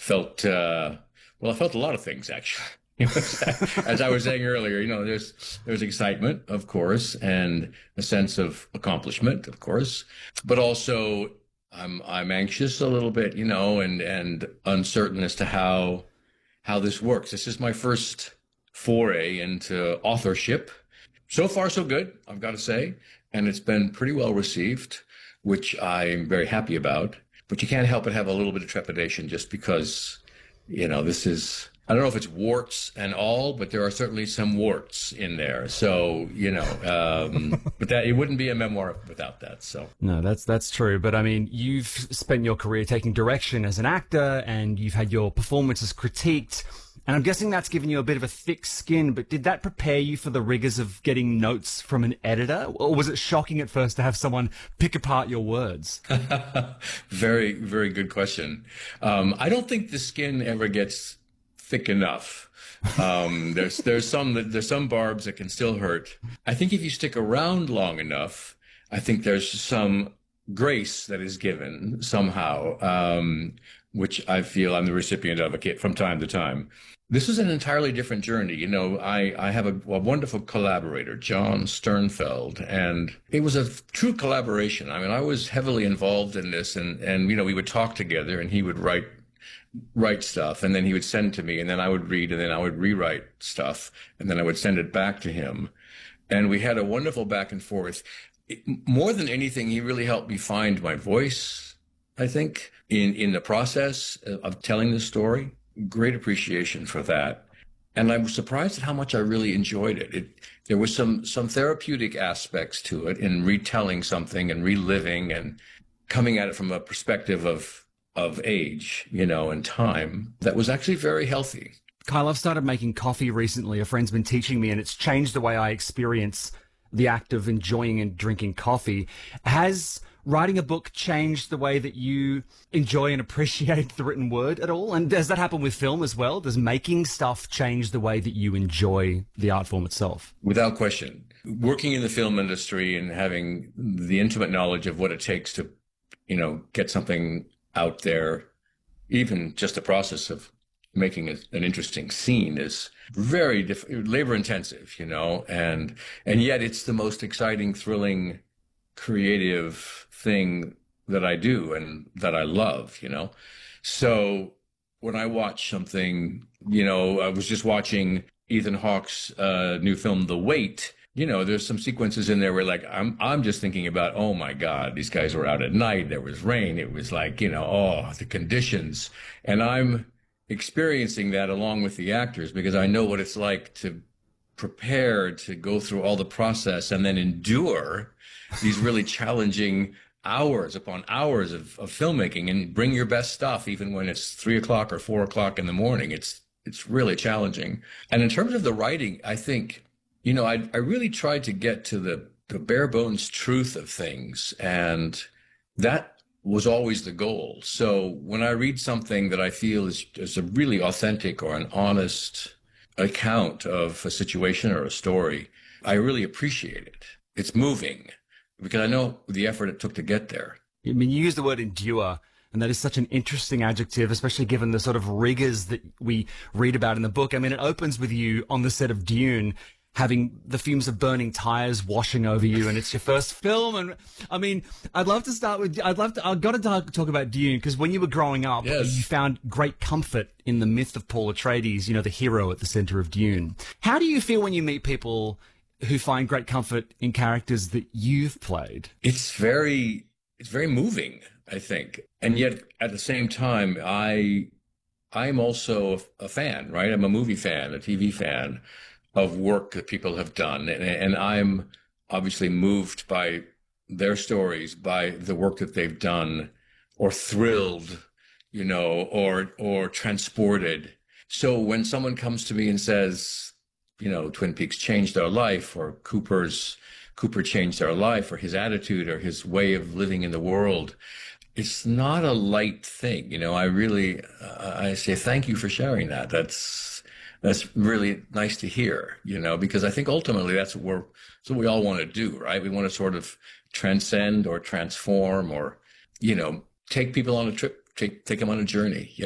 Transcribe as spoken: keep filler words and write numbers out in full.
felt, uh, well, I felt a lot of things actually. As I was saying earlier, you know, there's there's excitement, of course, and a sense of accomplishment, of course, but also I'm I'm anxious a little bit, you know, and and uncertain as to how how this works. This is my first foray into authorship. So far, so good, I've got to say, and it's been pretty well received, which I'm very happy about. But you can't help but have a little bit of trepidation just because, you know, this is, I don't know if it's warts and all, but there are certainly some warts in there. So, you know, um, but that it wouldn't be a memoir without that. So no, that's that's true. But I mean, you've spent your career taking direction as an actor, and you've had your performances critiqued. And I'm guessing that's given you a bit of a thick skin, but did that prepare you for the rigors of getting notes from an editor? Or was it shocking at first to have someone pick apart your words? Very, very good question. Um, I don't think the skin ever gets thick enough. Um, there's there's some that, there's some barbs that can still hurt. I think if you stick around long enough, I think there's some grace that is given somehow, um, which I feel I'm the recipient of from time to time. This is an entirely different journey. You know, I, I have a, a wonderful collaborator, John Sternfeld, and it was a true collaboration. I mean, I was heavily involved in this, and, and you know, we would talk together, and he would write write stuff, and then he would send to me, and then I would read, and then I would rewrite stuff, and then I would send it back to him. And we had a wonderful back and forth. It, more than anything, he really helped me find my voice, I think, in, in the process of telling the story. Great appreciation for that. And I was surprised at how much I really enjoyed it. It there was some, some therapeutic aspects to it in retelling something and reliving and coming at it from a perspective of, of age, you know, and time that was actually very healthy. Kyle, I've started making coffee recently. A friend's been teaching me, and it's changed the way I experience the act of enjoying and drinking coffee. Has writing a book changed the way that you enjoy and appreciate the written word at all? And does that happen with film as well? Does making stuff change the way that you enjoy the art form itself? Without question. Working in the film industry and having the intimate knowledge of what it takes to, you know, get something out there, even just the process of making a, an interesting scene is very diff- labor intensive, you know, and and yet it's the most exciting, thrilling, creative thing that I do and that I love, you know. So when I watch something, you know, I was just watching Ethan Hawke's uh, new film, The Wait. You know, there's some sequences in there where, like, I'm I'm just thinking about, oh my God, these guys were out at night. There was rain. It was like, you know, oh, the conditions, and I'm experiencing that along with the actors because I know what it's like to prepare to go through all the process and then endure these really challenging hours upon hours of, of filmmaking and bring your best stuff even when it's three o'clock or four o'clock in the morning. It's it's really challenging. And in terms of the writing, I think, you know, I I really tried to get to the, the bare bones truth of things, and that was always the goal. So when I read something that I feel is, is a really authentic or an honest account of a situation or a story, I really appreciate it. It's moving because I know the effort it took to get there. I mean, you use the word endure, and that is such an interesting adjective, especially given the sort of rigors that we read about in the book. I mean, it opens with you on the set of Dune, having the fumes of burning tires washing over you, and it's your first film. And I mean, I'd love to start with, I'd love to, I've got to talk, talk about Dune, because when you were growing up, yes, you found great comfort in the myth of Paul Atreides, you know, the hero at the center of Dune. How do you feel when you meet people who find great comfort in characters that you've played? It's very, it's very moving, I think. And yet at the same time, I, I'm also a, a fan, right? I'm a movie fan, a T V fan of work that people have done. And, and I'm obviously moved by their stories, by the work that they've done, or thrilled, you know, or, or transported. So when someone comes to me and says, you know, Twin Peaks changed our life, or Cooper's, Cooper changed our life, or his attitude, or his way of living in the world, it's not a light thing. You know, I really, uh, I say, thank you for sharing that. That's, That's really nice to hear, you know, because I think ultimately that's what we're, that's what we all want to do, right? We want to sort of transcend or transform or, you know, take people on a trip, take, take them on a journey. You